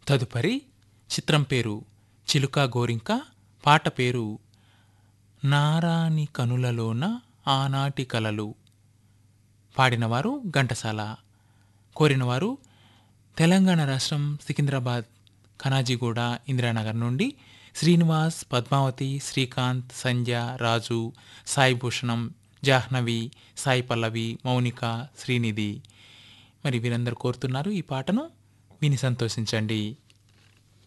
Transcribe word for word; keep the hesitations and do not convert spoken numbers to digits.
తదుపరి చిత్రం పేరు చిలుక గోరింక, పాట పేరు నారాని కనులలోన ఆనాటి కలలు. పాడినవారు ఘంటసాల. కోరినవారు తెలంగాణ రాష్ట్రం సికింద్రాబాద్ ఖనాజీగూడ ఇందిరానగర్ నుండి శ్రీనివాస్, పద్మావతి, శ్రీకాంత్, సంధ్య, రాజు, సాయిభూషణం, జాహ్నవి, సాయి పల్లవి, మౌనిక, శ్రీనిధి. మరి వీరందరూ కోరుతున్నారు ఈ పాటను. విని సంతోషించండి.